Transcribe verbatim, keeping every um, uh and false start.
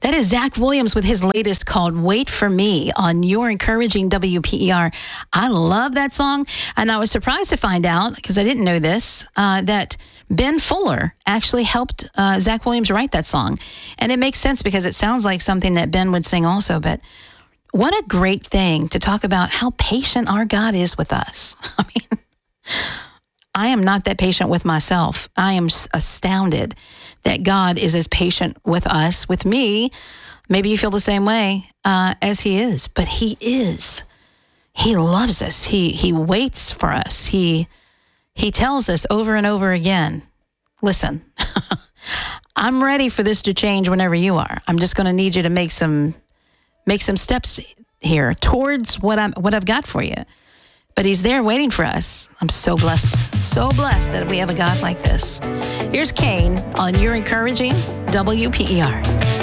That is Zach Williams with his latest called Wait for Me on your encouraging W P E R. I love that song. And I was surprised to find out, because I didn't know this, uh, that Ben Fuller actually helped uh, Zach Williams write that song. And it makes sense because it sounds like something that Ben would sing also. But what a great thing to talk about how patient our God is with us. I mean, I am not that patient with myself. I am astounded that God is as patient with us, with me. Maybe you feel the same way uh, as he is, but he is. He loves us. He he waits for us. He he tells us over and over again, listen, I'm ready for this to change whenever you are. I'm just going to need you to make some make some steps here towards what I'm what I've got for you. But he's there waiting for us. I'm so blessed, so blessed that we have a God like this. Here's Kane on your encouraging W P E R.